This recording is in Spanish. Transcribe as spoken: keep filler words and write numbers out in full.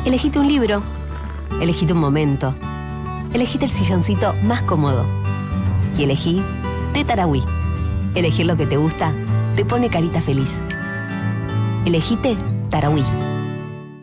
Elegite un libro, elegite un momento, elegite el silloncito más cómodo y elegí té Tarahui. Elegir lo que te gusta te pone carita feliz. Elegite Tarahui.